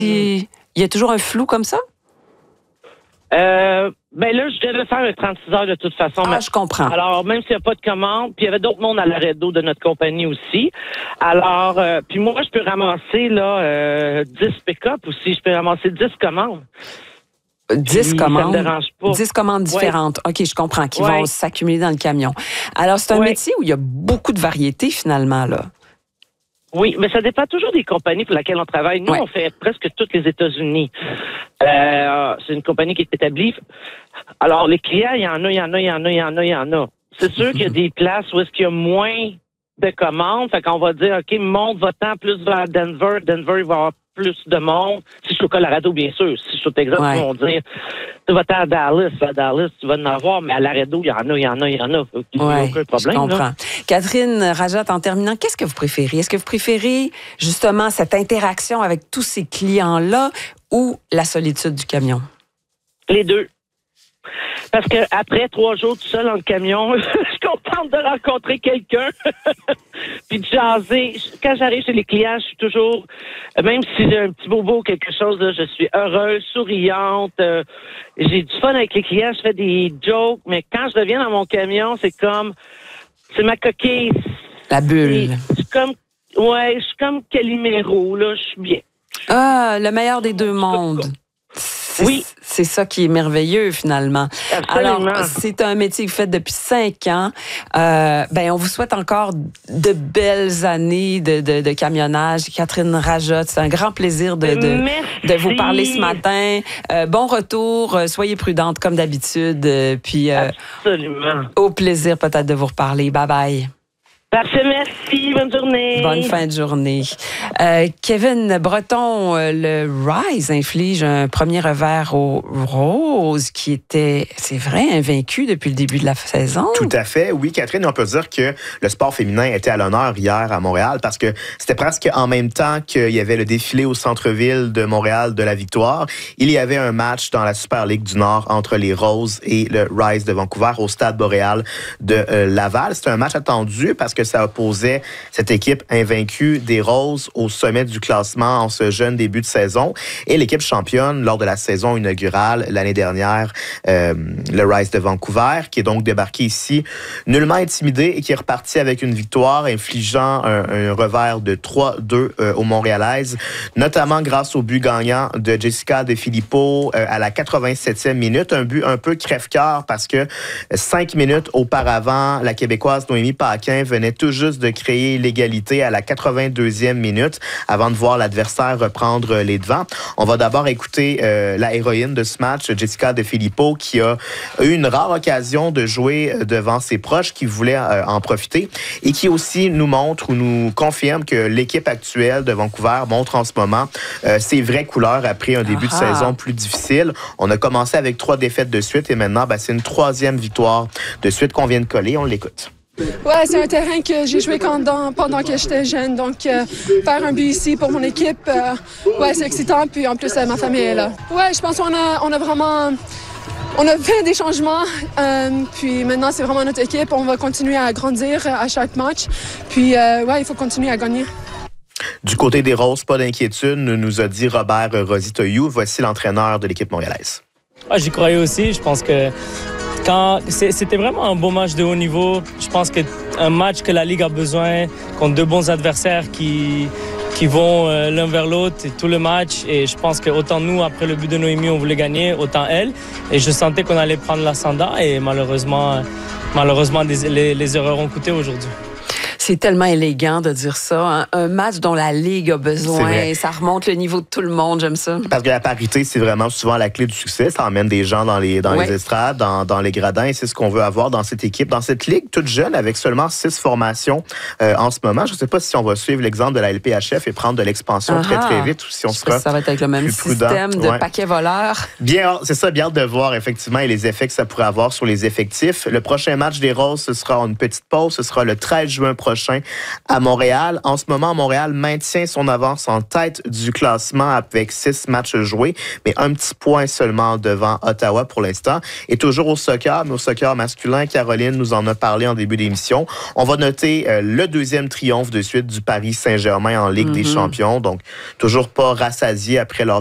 Il y a toujours un flou comme ça? Ben là, je devais faire un 36 heures de toute façon. Je comprends. Alors, même s'il n'y a pas de commande, puis il y avait d'autres mondes à l'arrêt d'eau de notre compagnie aussi. Alors, puis moi, je peux ramasser là 10 pick-up aussi. Je peux ramasser 10 commandes. 10 commandes. Ça me dérange pas. 10 commandes différentes. Ouais. OK, je comprends, qui vont s'accumuler dans le camion. Alors, c'est un métier où il y a beaucoup de variété, finalement, là. Oui, mais ça dépend toujours des compagnies pour lesquelles on travaille. Nous, on fait presque toutes les États-Unis. C'est une compagnie qui est établie. Alors, les clients, il y en a. C'est sûr qu'il y a des places où est-ce qu'il y a moins de commandes. Fait qu'on va dire, OK, monte votre temps plus vers Denver. Denver, il va y avoir plus de monde. Si je suis au Colorado, bien sûr. Si je suis au Texas, ils vont dire, tu vas à Dallas. À Dallas, tu vas en avoir, mais à Laredo, il y en a. Il n'y a aucun problème. Je comprends. Catherine Rajot, en terminant, qu'est-ce que vous préférez? Est-ce que vous préférez justement cette interaction avec tous ces clients-là ou la solitude du camion? Les deux. Parce que après 3 jours tout seul dans le camion, je suis contente de rencontrer quelqu'un puis de jaser. Quand j'arrive chez les clients, je suis toujours, même si j'ai un petit bobo ou quelque chose, là, je suis heureuse, souriante. J'ai du fun avec les clients, je fais des jokes, mais quand je reviens dans mon camion, c'est ma coquille. La bulle. Je suis comme Calimero, là, je suis bien. Le meilleur des deux mondes. Oui. C'est ça qui est merveilleux, finalement. Absolument. Alors, c'est un métier que vous faites depuis 5 ans. On vous souhaite encore de belles années de camionnage. Catherine Rajot, c'est un grand plaisir de vous parler ce matin. Bon retour. Soyez prudente, comme d'habitude. Absolument. Au plaisir, peut-être, de vous reparler. Bye-bye. Parfait, merci. Bonne journée. Bonne fin de journée. Kevin Breton, le Rise inflige un premier revers aux Roses qui était, c'est vrai, invaincu depuis le début de la saison. Tout à fait. Oui, Catherine, on peut dire que le sport féminin était à l'honneur hier à Montréal parce que c'était presque en même temps qu'il y avait le défilé au centre-ville de Montréal de la Victoire. Il y avait un match dans la Super Ligue du Nord entre les Roses et le Rise de Vancouver au Stade Boréal de Laval. C'était un match attendu parce que ça opposait cette équipe invaincue des Roses au sommet du classement en ce jeune début de saison. Et l'équipe championne lors de la saison inaugurale l'année dernière, le Rise de Vancouver, qui est donc débarqué ici nullement intimidé et qui est reparti avec une victoire infligeant un revers de 3-2 aux Montréalaises, notamment grâce au but gagnant de Jessica De Filippo à la 87e minute. Un but un peu crève-cœur parce que 5 minutes auparavant, la Québécoise Noémie Paquin venait tout juste de créer l'égalité à la 82e minute avant de voir l'adversaire reprendre les devants. On va d'abord écouter la héroïne de ce match, Jessica De Filippo, qui a eu une rare occasion de jouer devant ses proches qui voulaient en profiter et qui aussi nous montre ou nous confirme que l'équipe actuelle de Vancouver montre en ce moment ses vraies couleurs après un début de saison plus difficile. On a commencé avec 3 défaites de suite et maintenant, c'est une 3e victoire de suite qu'on vient de coller. On l'écoute. Ouais, c'est un terrain que j'ai joué pendant que j'étais jeune. Donc, faire un but ici pour mon équipe, c'est excitant. Puis en plus, ma famille est là. Ouais, je pense qu'on a vraiment... On a fait des changements, puis maintenant, c'est vraiment notre équipe. On va continuer à grandir à chaque match. Puis, il faut continuer à gagner. Du côté des Roses, pas d'inquiétude, nous a dit Robert Rositoyou. Voici l'entraîneur de l'équipe montréalaise. J'y croyais aussi. Je pense que c'était vraiment un beau match de haut niveau. Je pense qu'un match que la Ligue a besoin, contre 2 bons adversaires qui vont l'un vers l'autre tout le match. Et je pense que autant nous, après le but de Noémie, on voulait gagner, autant elle. Et je sentais qu'on allait prendre l'ascendant. Et malheureusement les erreurs ont coûté aujourd'hui. C'est tellement élégant de dire ça. Hein? Un match dont la Ligue a besoin. Ça remonte le niveau de tout le monde. J'aime ça. Parce que la parité, c'est vraiment souvent la clé du succès. Ça emmène des gens dans les estrades, dans les gradins. Et c'est ce qu'on veut avoir dans cette équipe, dans cette Ligue toute jeune, avec seulement 6 formations en ce moment. Je ne sais pas si on va suivre l'exemple de la LPHF et prendre de l'expansion très, très vite ou si on sera ça va être avec le même système de paquet voleur. C'est ça, bien hâte de voir, effectivement, et les effets que ça pourrait avoir sur les effectifs. Le prochain match des Roses, ce sera une petite pause. Ce sera le 13 juin prochain prochain à Montréal. En ce moment, Montréal maintient son avance en tête du classement avec 6 matchs joués, mais un petit point seulement devant Ottawa pour l'instant. Et toujours au soccer, mais au soccer masculin, Caroline nous en a parlé en début d'émission. On va noter le 2e triomphe de suite du Paris Saint-Germain en Ligue des Champions. Donc, toujours pas rassasié après leur